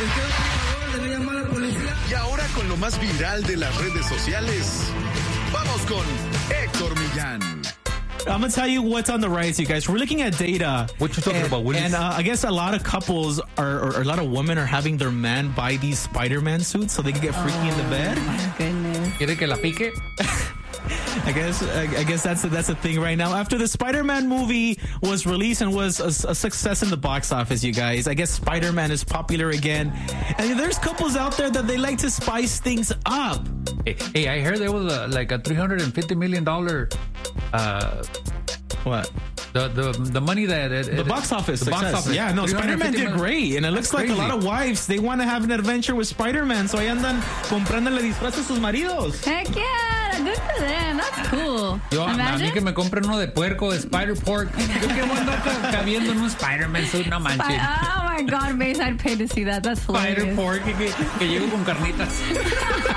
Y ahora con lo más viral de las redes sociales, vamos con Héctor Millán. I'm going to tell you what's on the rise, you guys. We're looking at data. What you talking about, Willis? And I guess a lot of couples or a lot of women are having their man buy these Spider-Man suits so they can get freaky in the bed. My goodness. ¿Quiere que la pique? I guess that's the thing right now. After the Spider-Man movie was released and was a success in the box office, you guys, I guess Spider-Man is popular again. And there's couples out there that they like to spice things up. Hey, I heard there was like a $350 million What? The money that the box office the success. Box office. Yeah, no, Spider-Man did great, and it looks like a lot of wives, they want to have an adventure with Spider-Man, so ahí andan comprándole disfraces a sus maridos. Heck yeah, good for them. That's cool. A mí que me compren uno de puerco, de Spider-Pork. Yo que voy a andar cabiendo en un Spider-Man suit, no manches. Oh my God, Mace, I'd pay to see that. That's hilarious. Spider-Pork, que llego con carnitas.